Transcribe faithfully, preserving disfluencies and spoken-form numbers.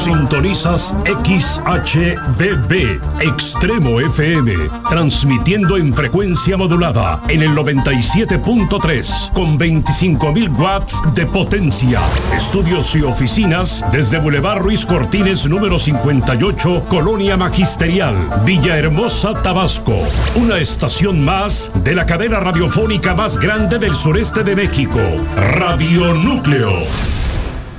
Sintonizas X H D B, Extremo F M, transmitiendo en frecuencia modulada en el noventa y siete punto tres con veinticinco mil watts de potencia. Estudios y oficinas desde Boulevard Ruiz Cortines número cincuenta y ocho, Colonia Magisterial, Villahermosa, Tabasco. Una estación más de la cadena radiofónica más grande del sureste de México, Radio Núcleo.